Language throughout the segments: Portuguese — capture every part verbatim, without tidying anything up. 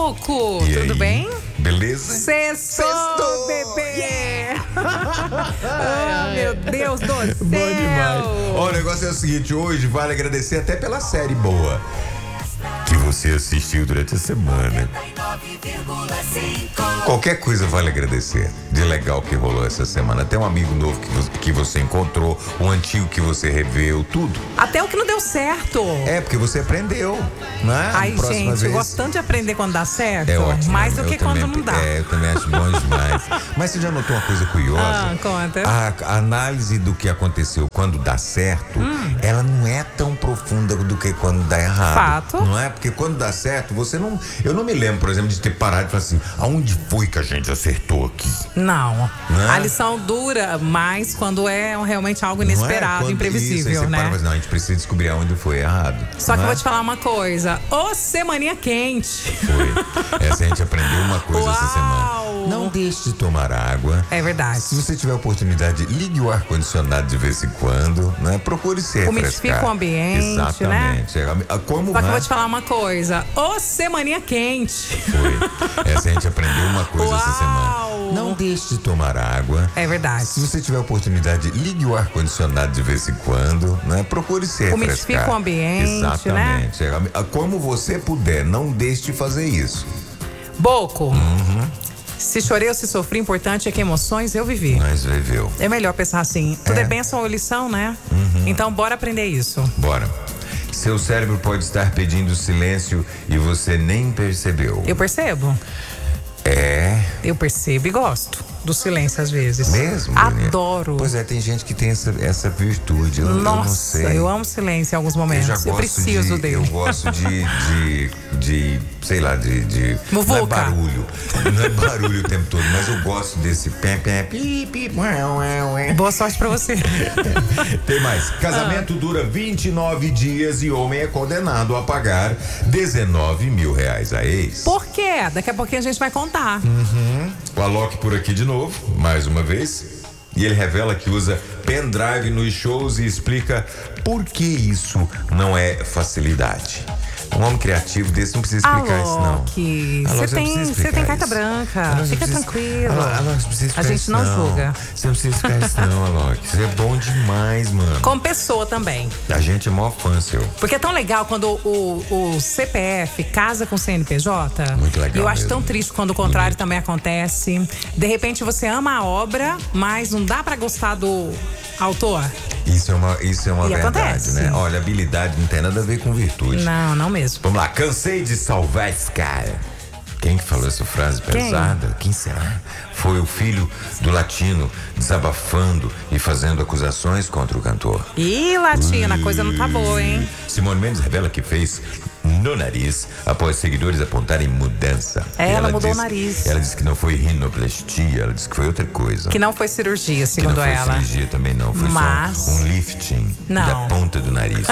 Boco, E tudo aí? bem? Beleza? Sextou, Sextou! bebê! Yeah. Oh, meu Deus do céu! Bom demais. Ó, o negócio é o seguinte, hoje vale agradecer até pela série boa que você assistiu durante a semana. Qualquer coisa vale agradecer de legal que rolou essa semana. Até um amigo novo que você, que você encontrou, um antigo que você reveu, tudo. Até o que não deu certo. É, porque você aprendeu, né? Ai, Próxima gente, vez. eu gosto tanto de aprender quando dá certo. É ótimo. Mais do eu que também, quando não dá. É, eu também acho bom demais. Mas você já notou uma coisa curiosa? Ah, conta. A, a análise do que aconteceu quando dá certo, hum. ela não é tão profunda do que quando dá errado. Fato. Não é? Porque quando dá certo, você não... Eu não me lembro, por exemplo, de ter parado e falar assim, aonde foi que a gente acertou aqui? Não. Não é? A lição dura mais quando é realmente algo inesperado, não é? imprevisível, isso, aí você né? para, mas não, a gente precisa descobrir aonde foi errado. Só que não eu é? vou te falar uma coisa. Ô, semaninha quente. Foi. Essa a gente aprendeu uma coisa Uau. essa semana. Não deixe de tomar água. É verdade. Se você tiver oportunidade, ligue o ar-condicionado de vez em quando, né? Procure se refrescar. Umidifica o ambiente, exatamente. né? É, como Só que eu né? vou te falar uma coisa. Ô, semaninha quente. Foi. Essa a gente aprendeu uma coisa Uau. essa semana. Não deixe de tomar água. É verdade. Se você tiver oportunidade, ligue o ar-condicionado de vez em quando, né? Procure se refrescar. Umidifica o ambiente, exatamente. né? É, como você puder, não deixe de fazer isso. Boco. Uhum. Se chorei ou se sofri, importante é que emoções eu vivi. Mas viveu. É melhor pensar assim. Tudo é, É. bênção ou lição, né? Uhum. Então, bora aprender isso. Bora. Seu cérebro pode estar pedindo silêncio e você nem percebeu. Eu percebo. É. Eu percebo e gosto do silêncio às vezes. Mesmo? Daniel? Adoro. Pois é, tem gente que tem essa, essa virtude. Eu, Nossa, eu não sei. eu amo silêncio em alguns momentos. Eu, Eu, já gosto preciso de, dele. Eu gosto de, de, de sei lá, de... de Muvuca. não é barulho. Não é barulho o tempo todo, mas eu gosto desse pé, pé, pi, pi, ué, ué, ué. Boa sorte pra você. Tem mais. Casamento ah. dura vinte e nove dias e homem é condenado a pagar dezenove mil reais a ex. Por quê? Daqui a pouquinho a gente vai contar. Uhum. O Alok por aqui de novo, mais uma vez. E ele revela que usa pendrive nos shows e explica por que isso não é facilidade. Um homem criativo desse não precisa explicar isso, não. Alok, você tem, você tem carta branca. Alok, Fica precisa, tranquilo. Alok, Alok, você precisa a gente isso, não, não julga. Você não precisa explicar isso, não, Alok. Você é bom demais, mano. Como pessoa também. A gente é maior fã seu. Porque é tão legal quando o, o C P F casa com o C N P J. Muito legal. E eu acho mesmo. tão triste quando o contrário Bonito. também acontece. De repente você ama a obra, mas não dá pra gostar do autor. Isso é uma, isso é uma E verdade, acontece. né? Olha, habilidade não tem nada a ver com virtude. Não, não mesmo. Vamos lá, cansei de salvar esse cara. Quem que falou essa frase pesada? Quem? Quem será? Foi o filho do latino desabafando e fazendo acusações contra o cantor. Ih, Latina, a coisa não tá boa, hein? Simone Mendes revela que fez no nariz após seguidores apontarem mudança. É, ela mudou disse, o nariz. Ela disse que não foi rinoplastia, ela disse que foi outra coisa. Que não foi cirurgia, segundo que não foi ela. cirurgia também não, foi Mas... só um lifting não. da ponta do nariz.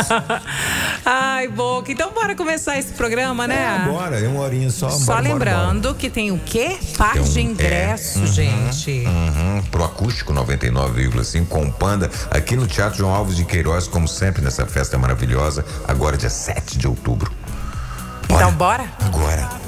Ai, Boca, então bora começar esse programa, né? É, bora, é uma horinha só. Só bora, lembrando bora, bora. que tem o quê? Par Tem um- de ingresso, é, uhum, gente. Uhum, pro Acústico noventa e nove vírgula cinco com o Panda, aqui no Teatro João Alves de Queiroz, como sempre, nessa festa maravilhosa, agora dia sete de outubro. Então, bora? Agora.